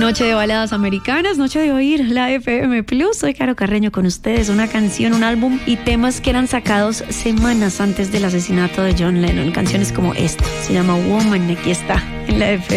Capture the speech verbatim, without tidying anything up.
Noche de baladas americanas, noche de oír la F M Plus. Soy Caro Carreño con ustedes. Una canción, un álbum y temas que eran sacados semanas antes del asesinato de John Lennon. Canciones como esta, se llama Woman, aquí está en la F M.